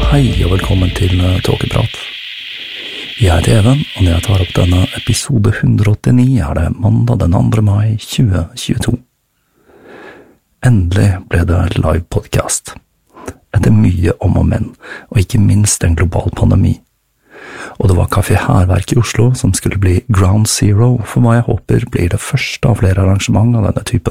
Hei og velkommen til Tåkeprat. Jeg heter Even, og når jeg tar opp denne episode 189 er det mandag den 2. mai 2022. Endelig ble det live podcast. Etter mye om og men, og ikke minst en global pandemi. Og det var Kafé Hærverk i Oslo som skulle bli Ground Zero for hva jeg håper blir det første av flere arrangement av denne typen.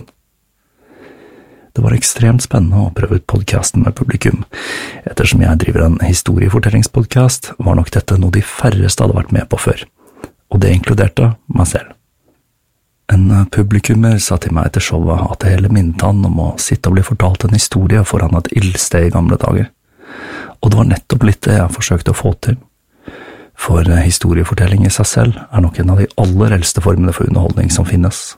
Det var ekstremt spennende å prøve ut podcasten med publikum. Ettersom jeg driver en historiefortellingspodcast, var nok dette noe de færreste hadde vært med på før, og det inkluderte meg selv. En publikummer sa til meg etter showet at det hele minnet han om å sitte og bli fortalt en historie foran et ildsted i gamle dager. Og det var nettopp litt det jeg forsøkte å få til. For historiefortelling i seg selv er nok en av de aller eldste formene for underholdning som finnes.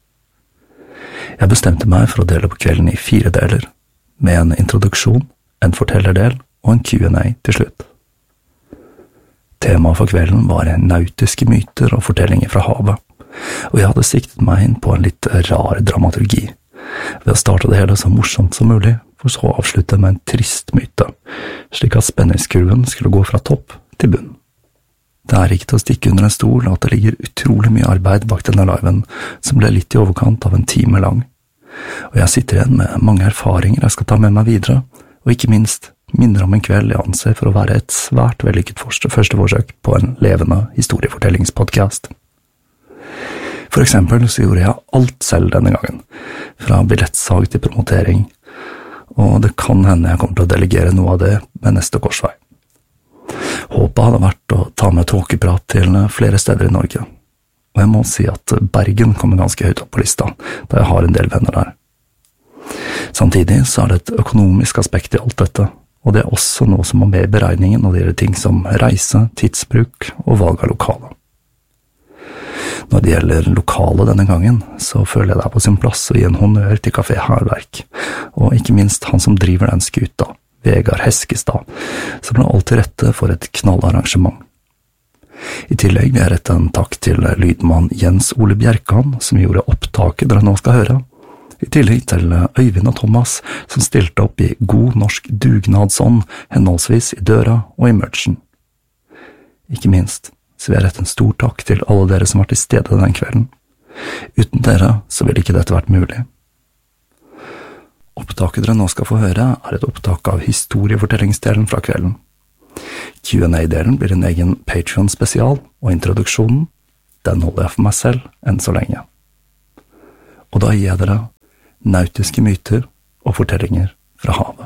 Jeg bestemte meg for å dele på kvelden i 4 deler, med en introduksjon, en fortellerdel og en Q&A til slutt. Temaet for kvelden var nautiske myter og fortellinger fra havet, og jeg hadde siktet meg inn på en litt rar dramaturgi, ved å starte det hele så morsomt som mulig, for så å avslutte med en trist myte, slik at spenningskurven skulle gå fra topp til bunn. Det er ikke til å stikke under en stol at det ligger utrolig mye arbeid bak denne liven, som ble litt i overkant av en time lang. Og jeg sitter igjen med mange erfaringer jeg skal ta med meg videre, og ikke minst minner om en kveld jeg anser for å være et svært vellykket første forsøk på en levende historiefortellingspodcast. For eksempel så gjorde jeg alt selv denne gangen, fra billettsalg til promotering, og det kan hende jeg kommer til å delegere noe av det ved neste korsvei. Håpet hadde vært å ta med Tåkeprat til flere steder i Norge, og jeg må si at Bergen kommer ganske høyt opp på lista, da jeg har en del venner der. Samtidig så er det et økonomisk aspekt i alt dette, og det er også noe som må med i beregningen når det gjelder ting som reise, tidsbruk og valg av lokale. Når det gjelder lokale denne gangen, så føler jeg det er på sin plass å gi en honnør til Kafé Hærverk, og ikke minst han som driver den skuta, Vegard Heskestad, som la alt til rette for et knallarrangement. I tillegg vil jeg rette en takk til lydmann Jens Ole Bjerkan, som gjorde opptaket dere nå skal høre. I tillegg til Øyvind og Thomas, som stilte opp i god norsk dugnadsånd, henholdsvis i døra og i merchen. Ikke minst så vil jeg rette en stor takk til alle dere som var til stede den kvelden. Uten dere så ville ikke dette vært mulig. Opptaket dere nå skal få høre er et opptak av historiefortellingsdelen fra kvelden. Q&A-delen blir en egen Patreon-spesial, og introduksjonen, den holder jeg for meg selv enn så lenge. Og da gir jeg dere nautiske myter og fortellinger fra havet.